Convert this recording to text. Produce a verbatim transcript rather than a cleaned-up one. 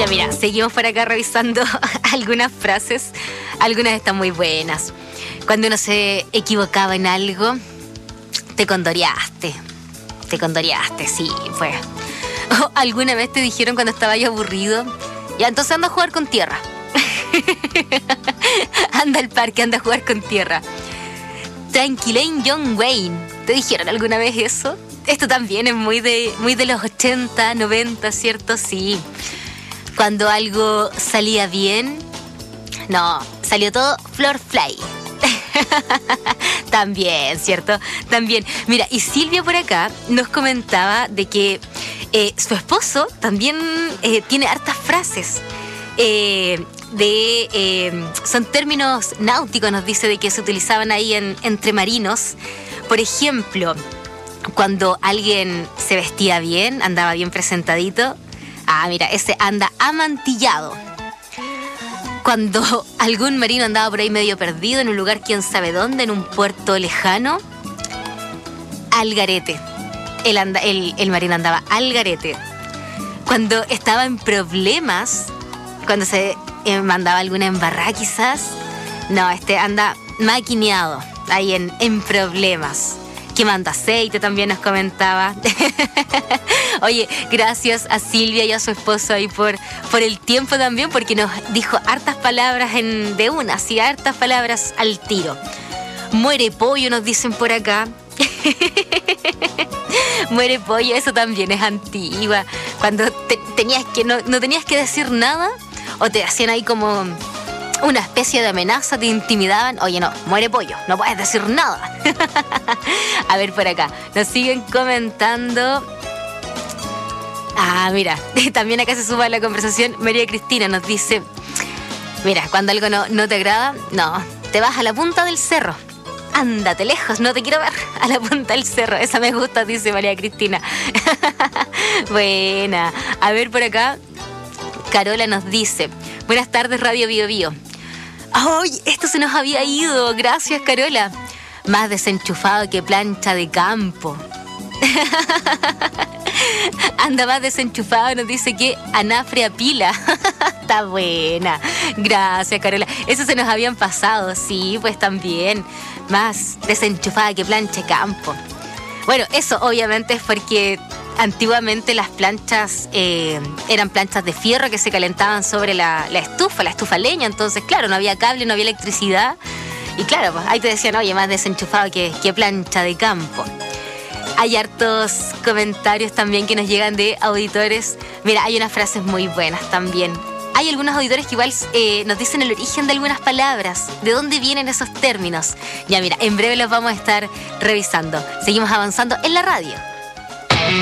Ya mira, seguimos por acá revisando algunas frases. Algunas están muy buenas. Cuando uno se equivocaba en algo, te condoreaste. Te condoreaste, sí, pues. O alguna vez te dijeron cuando estaba yo aburrido, ya entonces anda a jugar con tierra. Anda al parque, anda a jugar con tierra. Tranquilain John Wayne. ¿Te dijeron alguna vez eso? Esto también es muy de, muy de los ochenta, noventa, ¿cierto? Sí. Cuando algo salía bien, no, salió todo flor fly. También, ¿cierto? También. Mira, y Silvia por acá nos comentaba de que eh, su esposo también eh, tiene hartas frases. Eh, de eh, son términos náuticos, nos dice, de que se utilizaban ahí en, entre marinos. Por ejemplo, cuando alguien se vestía bien, andaba bien presentadito. Ah, mira, ese anda amantillado. Cuando algún marino andaba por ahí medio perdido en un lugar quién sabe dónde, en un puerto lejano, al garete. El, anda, el, el marino andaba al garete. Cuando estaba en problemas, cuando se eh, mandaba alguna embarrada quizás, no, este anda maquineado, ahí en, en problemas. Quemando aceite también nos comentaba. Oye, gracias a Silvia y a su esposo ahí por, por el tiempo también, porque nos dijo hartas palabras en, de una, sí, hartas palabras al tiro. Muere pollo, nos dicen por acá. Muere pollo, eso también es antigua. Cuando te, tenías que, no, no tenías que decir nada, o te hacían ahí como una especie de amenaza, te intimidaban. Oye, no, muere pollo, no puedes decir nada. A ver, por acá nos siguen comentando. Ah, mira, también acá se suma a la conversación María Cristina, nos dice: mira, cuando algo no, no te agrada, no, te vas a la punta del cerro. Ándate lejos, no te quiero ver. A la punta del cerro, esa me gusta, dice María Cristina. Buena. A ver, por acá Carola nos dice: buenas tardes, Radio Bio Bio. ¡Ay! Esto se nos había ido. Gracias, Carola. Más desenchufado que plancha de campo. Anda más desenchufado, nos dice que anafre a pila. Está buena. Gracias, Carola. Eso se nos habían pasado, sí, pues también. Más desenchufada que plancha de campo. Bueno, eso obviamente es porque antiguamente las planchas eh, eran planchas de fierro que se calentaban sobre la, la estufa, la estufa leña. Entonces, claro, no había cable, no había electricidad. Y claro, pues ahí te decían, oye, más desenchufado que, que plancha de campo. Hay hartos comentarios también que nos llegan de auditores. Mira, hay unas frases muy buenas también. Hay algunos auditores que igual eh, nos dicen el origen de algunas palabras, de dónde vienen esos términos. Ya mira, en breve los vamos a estar revisando. Seguimos avanzando en la radio.